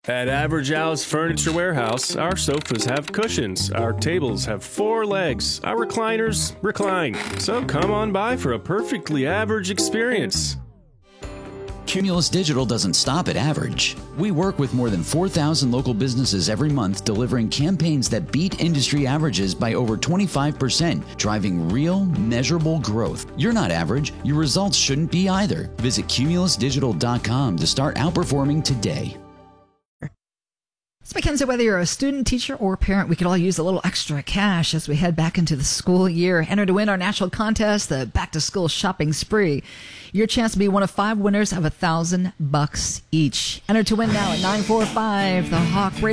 At Average Al's Furniture Warehouse, our sofas have cushions, our tables have 4 legs, our recliners recline. So come on by for a perfectly average experience. Cumulus Digital doesn't stop at average. We work with more than 4,000 local businesses every month, delivering campaigns that beat industry averages by over 25%, driving real, measurable growth. You're not average. Your results shouldn't be either. Visit cumulusdigital.com to start outperforming today. So Mackenzie, whether you're a student, teacher, or parent, we could all use a little extra cash as we head back into the school year. Enter to win our national contest, the Back to School Shopping Spree. Your chance to be one of 5 winners of $1,000 each. Enter to win now at 945 The Hawk Radio.